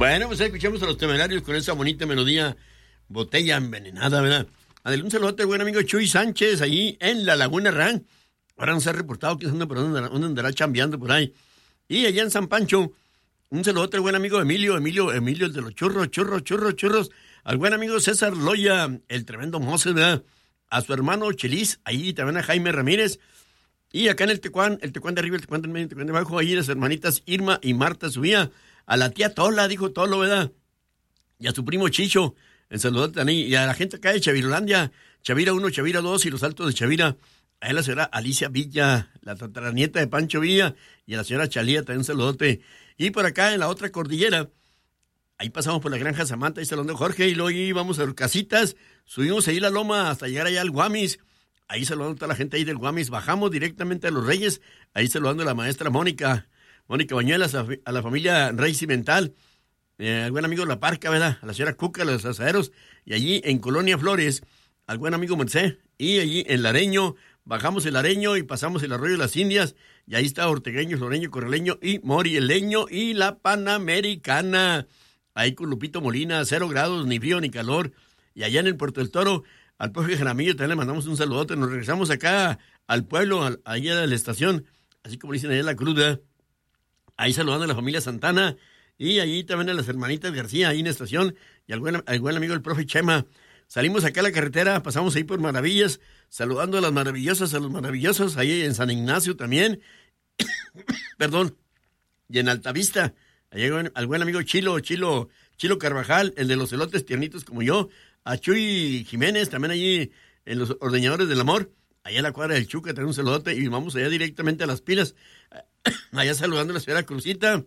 Bueno, pues escuchamos a Los Temerarios con esa bonita melodía, Botella Envenenada, ¿verdad? Adel, un saludote al buen amigo Chuy Sánchez, ahí en la Laguna Ran. Ahora nos ha reportado que es por donde andará chambeando por ahí. Y allá en San Pancho, un saludote al buen amigo Emilio, el de los churros. Al buen amigo César Loya, el tremendo Moses, ¿verdad? A su hermano Chelis, ahí también a Jaime Ramírez. Y acá en el Tecuán de arriba, el Tecuán del medio, el Tecuán de abajo, ahí las hermanitas Irma y Marta Subía. A la tía Tola, dijo Tolo, ¿verdad? Y a su primo Chicho, el saludote también. Y a la gente acá de Chavirolandia, Chavira 1, Chavira 2 y los Altos de Chavira. A la señora Alicia Villa, la tataranieta de Pancho Villa. Y a la señora Chalía también un saludote. Y por acá en la otra cordillera, ahí pasamos por la granja Samantha y saludando a Jorge. Y luego íbamos a Casitas, subimos ahí la loma hasta llegar allá al Guamis. Ahí saludando a toda la gente ahí del Guamis. Bajamos directamente a Los Reyes, ahí saludando a la maestra Mónica Bañuelas, a la familia Rey Cimental, al buen amigo La Parca, ¿verdad? A la señora Cuca, a los asaderos, y allí en Colonia Flores, al buen amigo Merced, y allí en Lareño, bajamos el Lareño y pasamos el Arroyo de las Indias, y ahí está Ortegueño, Floreño, Correleño y Morieleño y la Panamericana, ahí con Lupito Molina, 0 grados, ni frío ni calor, y allá en el Puerto del Toro, al profe Jaramillo también le mandamos un saludote, nos regresamos acá al pueblo, allá de la estación, así como dicen allá en la cruz, ¿verdad? Ahí saludando a la familia Santana y allí también a las hermanitas García, ahí en la estación, y al buen amigo el profe Chema. Salimos acá a la carretera, pasamos ahí por Maravillas, saludando a las maravillosas, a los maravillosos, ahí en San Ignacio también, perdón, y en Altavista, allí al buen amigo Chilo Carvajal, el de los elotes tiernitos como yo, a Chuy Jiménez, también allí en los Ordeñadores del Amor, allá en la cuadra del Chuca, tenemos un saludote, y vamos allá directamente a Las Pilas, allá saludando a la señora Cruzita,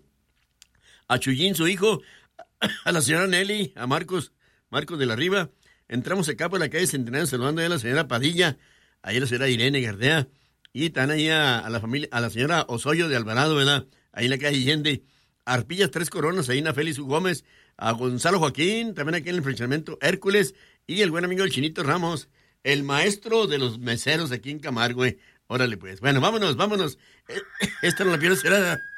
a Chuyín, su hijo, a la señora Nelly, a Marcos de la Riva. Entramos acá por la calle Centenario saludando a la señora Padilla, ahí a la señora Irene Gardea, y están ahí a la familia, a la señora Osoyo de Alvarado, ¿verdad? Ahí en la calle Allende, a Arpillas Tres Coronas, ahí en la Félix Gómez, a Gonzalo Joaquín, también aquí en el fraccionamiento Hércules, y el buen amigo el Chinito Ramos, el maestro de los meseros aquí en Camargo, Órale, pues. Bueno, vámonos. Esta no la pierdas, será.